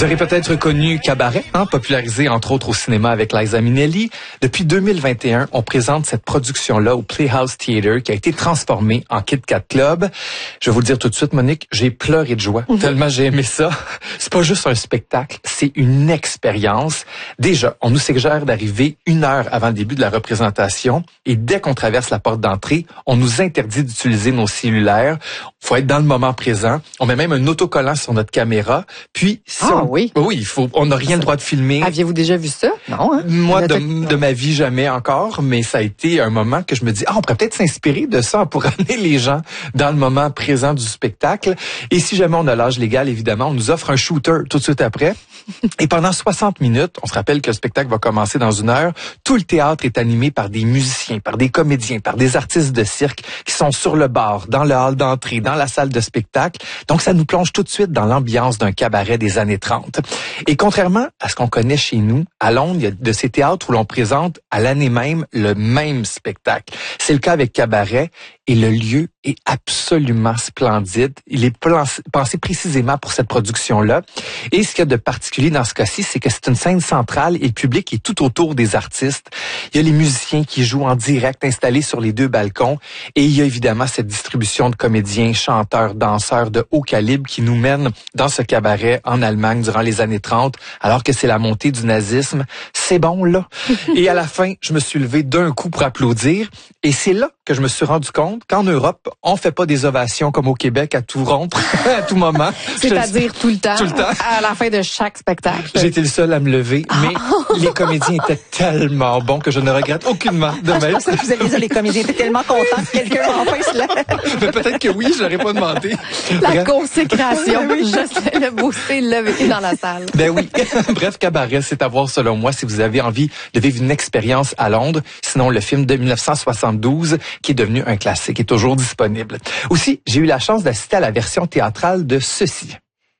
Vous aurez peut-être connu Cabaret, popularisé entre autres au cinéma avec Liza Minnelli. Depuis 2021, on présente cette production-là au Playhouse Theatre qui a été transformée en Kit Kat Club. Je vais vous le dire tout de suite, Monique, j'ai pleuré de joie tellement j'ai aimé ça. C'est pas juste un spectacle, c'est une expérience. Déjà, on nous suggère d'arriver 1 heure avant le début de la représentation et dès qu'on traverse la porte d'entrée, on nous interdit d'utiliser nos cellulaires. Faut être dans le moment présent. On met même un autocollant sur notre caméra. Puis, si oui, on n'a rien le droit de filmer. Aviez-vous déjà vu ça? Non, hein? Moi, de ma vie, jamais encore, mais ça a été un moment que je me dis, on pourrait peut-être s'inspirer de ça pour amener les gens dans le moment présent du spectacle. Et si jamais on a l'âge légal, évidemment, on nous offre un shooter tout de suite après. Et pendant 60 minutes, on se rappelle que le spectacle va commencer dans 1 heure, tout le théâtre est animé par des musiciens, par des comédiens, par des artistes de cirque qui sont sur le bar, dans le hall d'entrée, dans la salle de spectacle. Donc, ça nous plonge tout de suite dans l'ambiance d'un cabaret des années 30. Et contrairement à ce qu'on connaît chez nous, à Londres, il y a de ces théâtres où l'on présente à l'année même le même spectacle. C'est le cas avec Cabaret et le lieu est absolument splendide. Il est pensé précisément pour cette production-là. Et ce qu'il y a de particulier dans ce cas-ci, c'est que c'est une scène centrale et le public est tout autour des artistes. Il y a les musiciens qui jouent en direct installés sur les 2 balcons et il y a évidemment cette distribution de comédiens, chanteurs, danseurs de haut calibre qui nous mènent dans ce cabaret en Allemagne durant les années 30, alors que c'est la montée du nazisme. C'est bon, là. Et à la fin, je me suis levé d'un coup pour applaudir et c'est là que je me suis rendu compte qu'en Europe, on fait pas des ovations comme au Québec à tout rompre, à tout moment. C'est-à-dire tout le temps, à la fin de chaque spectacle. J'ai été le seul à me lever, mais les comédiens étaient tellement bons que je ne regrette aucunement de Je pensais que vous alliez dire les comédiens étaient tellement contents que quelqu'un enfin se lève. Mais peut-être que oui, je l'aurais pas demandé. La consécration, juste le booster, lever dans la salle. Ben oui. Bref, Cabaret, c'est à voir selon moi si vous avez envie de vivre une expérience à Londres. Sinon, le film de 1972, qui est devenu un classique, est toujours disponible. Aussi, j'ai eu la chance d'assister à la version théâtrale de ceci.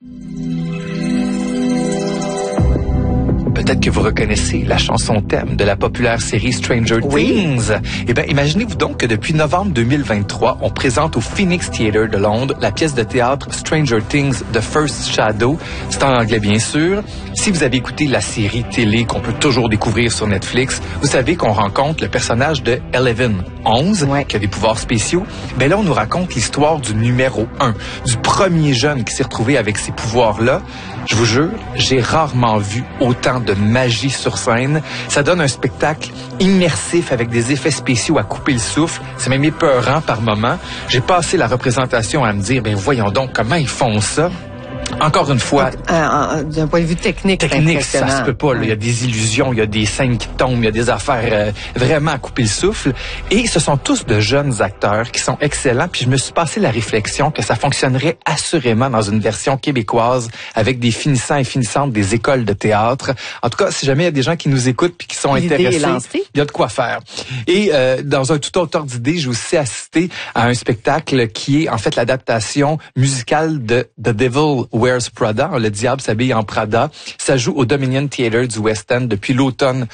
Peut-être que vous reconnaissez la chanson thème de la populaire série Stranger Things. Eh bien, imaginez-vous donc que depuis novembre 2023, on présente au Phoenix Theatre de Londres la pièce de théâtre Stranger Things The First Shadow. C'est en anglais, bien sûr. Si vous avez écouté la série télé qu'on peut toujours découvrir sur Netflix, vous savez qu'on rencontre le personnage de Eleven, 11, qui a des pouvoirs spéciaux. Ben là, on nous raconte l'histoire du numéro 1, du premier jeune qui s'est retrouvé avec ces pouvoirs-là. Je vous jure, j'ai rarement vu autant de magie sur scène. Ça donne un spectacle immersif avec des effets spéciaux à couper le souffle. C'est même épeurant par moments. J'ai passé la représentation à me dire, voyons donc comment ils font ça. Encore une fois, d'un point de vue technique, ça se peut pas. Là. Il y a des illusions, il y a des scènes qui tombent, il y a des affaires vraiment à couper le souffle. Et ce sont tous de jeunes acteurs qui sont excellents. Puis je me suis passé la réflexion que ça fonctionnerait assurément dans une version québécoise avec des finissants et finissantes des écoles de théâtre. En tout cas, si jamais il y a des gens qui nous écoutent puis qui sont intéressés, il y a de quoi faire. Et dans un tout autre ordre d'idée, j'ai aussi assisté à un spectacle qui est en fait l'adaptation musicale de The Devil Wears Prada, le diable s'habille en Prada. Ça joue au Dominion Theatre du West End depuis l'automne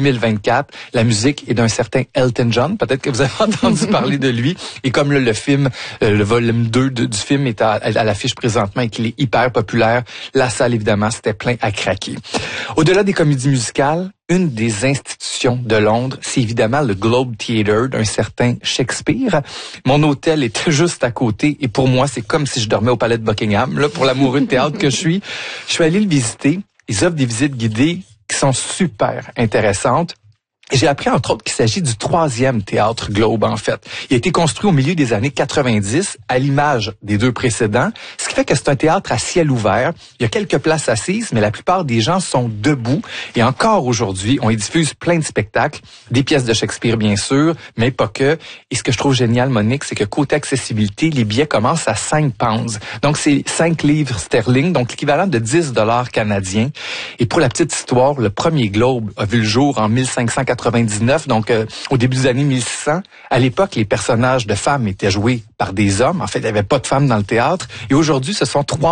2024. La musique est d'un certain Elton John. Peut-être que vous avez entendu parler de lui. Et comme là, le film, le volume 2 du film est à l'affiche présentement et qu'il est hyper populaire, la salle, évidemment, c'était plein à craquer. Au-delà des comédies musicales, une des institutions de Londres, c'est évidemment le Globe Theatre d'un certain Shakespeare. Mon hôtel était juste à côté et pour moi, c'est comme si je dormais au palais de Buckingham, là, pour l'amoureux de théâtre que je suis. Je suis allé le visiter. Ils offrent des visites guidées qui sont super intéressantes. J'ai appris, entre autres, qu'il s'agit du 3e théâtre Globe, en fait. Il a été construit au milieu des années 90, à l'image des 2 précédents, ce qui fait que c'est un théâtre à ciel ouvert. Il y a quelques places assises, mais la plupart des gens sont debout. Et encore aujourd'hui, on y diffuse plein de spectacles, des pièces de Shakespeare, bien sûr, mais pas que. Et ce que je trouve génial, Monique, c'est que côté accessibilité, les billets commencent à 5 pounds. Donc, c'est 5 livres sterling, donc l'équivalent de 10 $ canadiens. Et pour la petite histoire, le premier Globe a vu le jour en 1599, donc au début des années 1600. À l'époque, les personnages de femmes étaient joués par des hommes. En fait, il n'y avait pas de femmes dans le théâtre. Et aujourd'hui, ce sont 3